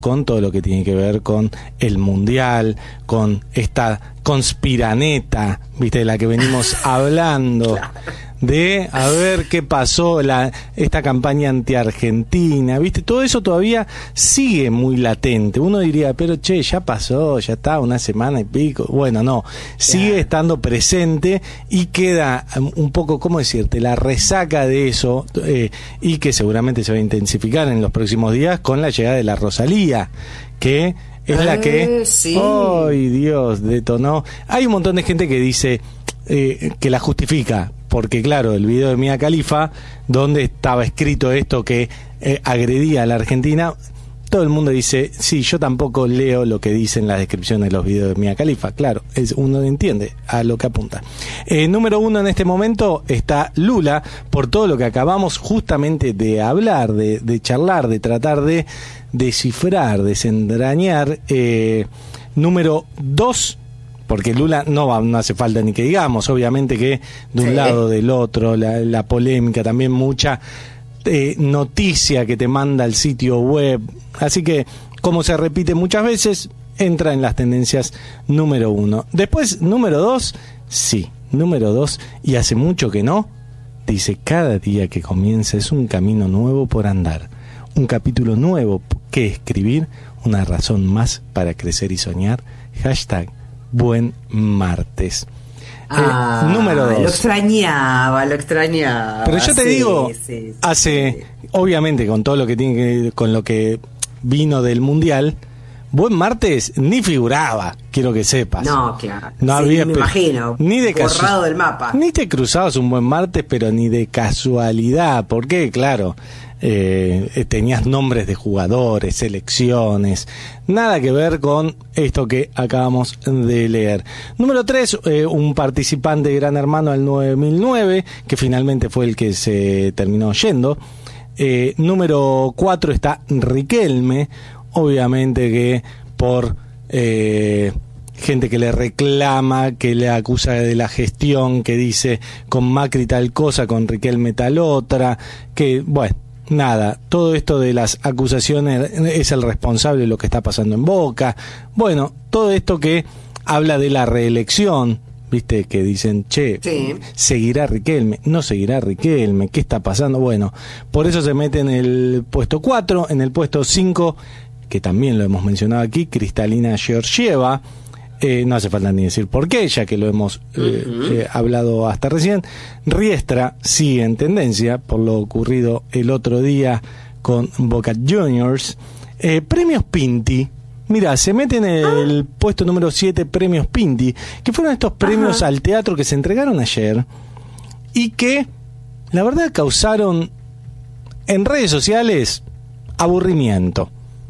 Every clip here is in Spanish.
con todo lo que tiene que ver con el mundial, con esta conspiraneta, viste, de la que venimos hablando, de a ver qué pasó, esta campaña anti-Argentina, viste, todo eso todavía sigue muy latente. Uno diría, pero che, ya pasó, ya está, una semana y pico. Bueno, no, sigue estando presente y queda un poco, ¿cómo decirte?, la resaca de eso, y que seguramente se va a intensificar en los próximos días con la llegada de la Rosalía, que es la que, ¡ay, Dios!, detonó. Hay un montón de gente que dice que la justifica, porque claro, el video de Mia Khalifa, donde estaba escrito esto que agredía a la Argentina, todo el mundo dice, sí, yo tampoco leo lo que dicen las descripciones de los videos de Mia Khalifa. Claro, uno entiende a lo que apunta. Número 1 en este momento está Lula, por todo lo que acabamos justamente de hablar, de charlar, de tratar de descifrar, desentrañar. Número 2, porque Lula no hace falta ni que digamos, obviamente que de un lado, del otro, la polémica, también mucha noticia que te manda el sitio web, así que, como se repite muchas veces, entra en las tendencias número 1. Después, número 2, número 2, y hace mucho que no, dice, cada día que comienza es un camino nuevo por andar, un capítulo nuevo que escribir, una razón más para crecer y soñar, hashtag Buen Martes. Número 2. Lo extrañaba. Pero yo te digo, obviamente con todo lo que tiene que, con lo que vino del Mundial, Buen Martes ni figuraba, quiero que sepas. No, claro. No había, me imagino. Ni de borrado del mapa. Ni te cruzabas un Buen Martes, pero ni de casualidad, porque claro, tenías nombres de jugadores, selecciones, nada que ver con esto que acabamos de leer. Número 3, un participante de Gran Hermano del 9009, que finalmente fue el que se terminó yendo. Número 4 está Riquelme, obviamente que por gente que le reclama, que le acusa de la gestión, que dice con Macri tal cosa, con Riquelme tal otra, que bueno, nada, todo esto de las acusaciones es el responsable de lo que está pasando en Boca. Bueno, todo esto que habla de la reelección, viste, que dicen, che, ¿seguirá Riquelme? ¿No seguirá Riquelme? ¿Qué está pasando? Bueno, por eso se mete en el puesto 4, en el puesto 5, que también lo hemos mencionado aquí, Cristalina Georgieva. No hace falta ni decir por qué, ya que lo hemos hablado hasta recién. Riestra sigue en tendencia por lo ocurrido el otro día con Boca Juniors. Premios Pinti, mira, se mete en el puesto número 7, Premios Pinti, que fueron estos premios al teatro que se entregaron ayer y que, la verdad, causaron en redes sociales aburrimiento.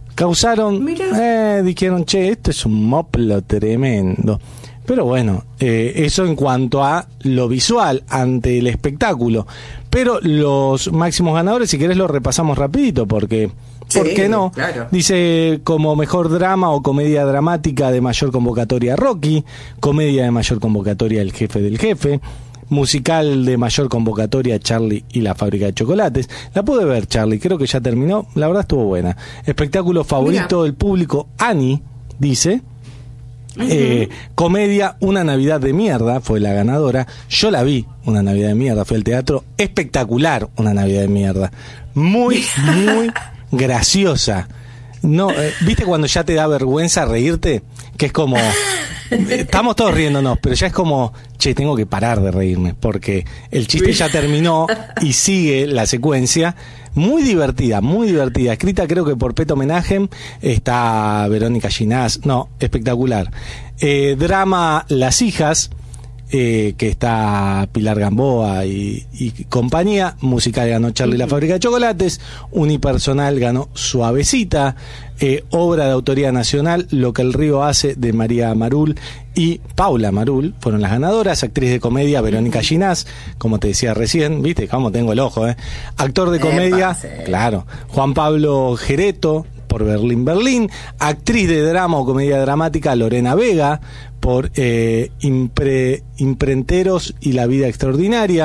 Dijeron, che, esto es un moplo tremendo. Pero bueno, eso en cuanto a lo visual ante el espectáculo. Pero los máximos ganadores, si querés, los repasamos rapidito, porque ¿por qué no? Claro. Dice, como mejor drama o comedia dramática de mayor convocatoria, Rocky; comedia de mayor convocatoria, El jefe del jefe; musical de mayor convocatoria, Charlie y la fábrica de chocolates. La pude ver, Charlie, creo que ya terminó, la verdad estuvo buena. Espectáculo favorito del público, Annie, dice. Comedia, Una Navidad de Mierda, fue la ganadora. Yo la vi, Una Navidad de Mierda, fue al teatro. Espectacular, Una Navidad de Mierda. Muy, muy graciosa. No, ¿viste cuando ya te da vergüenza reírte? Que es como, estamos todos riéndonos, pero ya es como, che, tengo que parar de reírme, porque el chiste ya terminó y sigue la secuencia. Muy divertida, escrita creo que por Peto Menagem, está Verónica Ginás, no, espectacular. Drama, Las hijas, que está Pilar Gamboa y compañía. Musical ganó Charlie y la fábrica de chocolates. Unipersonal ganó Suavecita. Obra de autoría nacional, Lo que el río hace, de María Marul y Paula Marul fueron las ganadoras. Actriz de comedia, Verónica Ginás, como te decía recién, viste cómo tengo el ojo, Actor de comedia, claro, Juan Pablo Gereto, por Berlín Berlín. Actriz de drama o comedia dramática, Lorena Vega, por Imprenteros y la vida extraordinaria.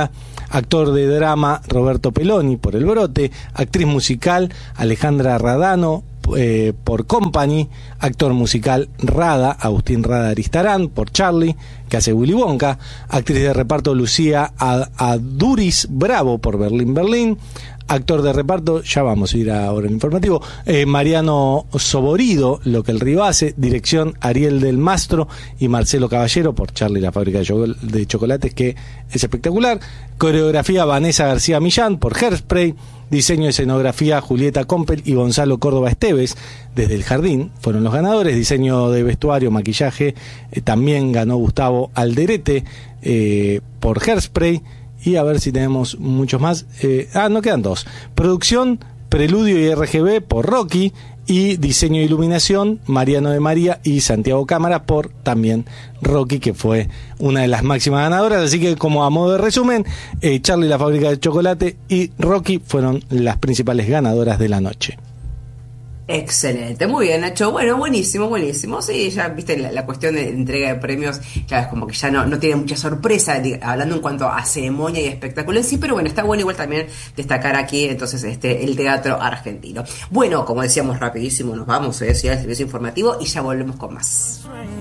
actor de drama Roberto Peloni por El Brote, actriz musical Alejandra Radano por Company, actor musical Rada, Agustín Rada Aristarán por Charlie, que hace Willy Wonka, actriz de reparto Lucía Aduris Bravo por Berlín Berlín, actor de reparto, ya vamos a ir ahora al informativo, Mariano Soborido, Lo que el río hace, dirección Ariel del Mastro y Marcelo Caballero por Charlie la fábrica de chocolates, que es espectacular, coreografía Vanessa García Millán por Hairspray, diseño y escenografía Julieta Compel y Gonzalo Córdoba Esteves, Desde el Jardín fueron los ganadores, diseño de vestuario, maquillaje, también ganó Gustavo Alderete por Hairspray. Y a ver si tenemos muchos más. No quedan dos. Producción, Preludio y RGB por Rocky. Y diseño e iluminación, Mariano de María y Santiago Cámara por también Rocky, que fue una de las máximas ganadoras. Así que, como a modo de resumen, Charlie la fábrica de chocolate y Rocky fueron las principales ganadoras de la noche. Excelente, muy bien, Nacho. Bueno, buenísimo. Sí, ya viste la cuestión de entrega de premios, ya es como que ya no tiene mucha sorpresa, hablando en cuanto a ceremonia y espectáculo en sí, pero bueno, está bueno igual también destacar aquí entonces el teatro argentino. Bueno, como decíamos, rapidísimo nos vamos, ya el servicio informativo y ya volvemos con más.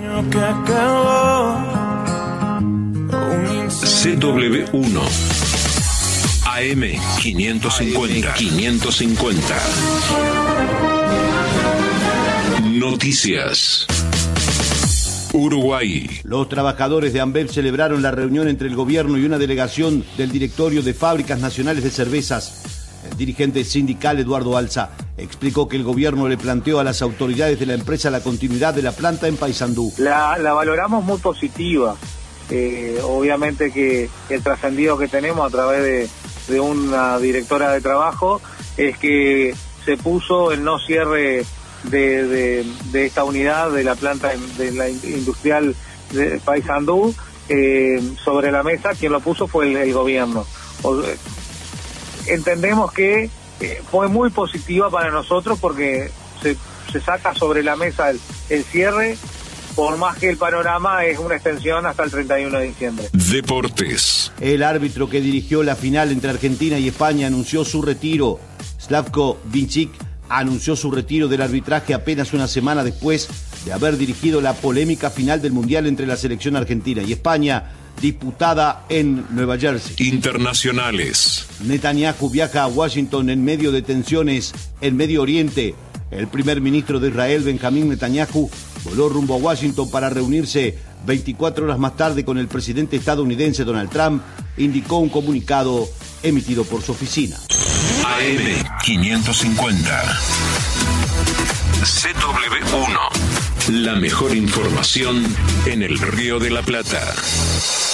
CW1 AM 550. Noticias. Uruguay. Los trabajadores de Ambev celebraron la reunión entre el gobierno y una delegación del directorio de Fábricas Nacionales de Cervezas. El dirigente sindical Eduardo Alza explicó que el gobierno le planteó a las autoridades de la empresa la continuidad de la planta en Paysandú. La valoramos muy positiva. Obviamente que el trascendido que tenemos a través de una directora de trabajo es que se puso el no cierre de esta unidad de la planta de la industrial de Paysandú sobre la mesa. Quien lo puso fue el gobierno. Entendemos que fue muy positiva para nosotros porque se saca sobre la mesa el cierre, por más que el panorama es una extensión hasta el 31 de diciembre. Deportes. El árbitro que dirigió la final entre Argentina y España anunció su retiro. Slavko Vincic anunció su retiro del arbitraje apenas una semana después de haber dirigido la polémica final del Mundial entre la selección argentina y España, disputada en Nueva Jersey. Internacionales. Netanyahu viaja a Washington en medio de tensiones en Medio Oriente. El primer ministro de Israel, Benjamín Netanyahu, voló rumbo a Washington para reunirse 24 horas más tarde con el presidente estadounidense Donald Trump, indicó un comunicado emitido por su oficina. AM 550. CW1. La mejor información en el Río de la Plata.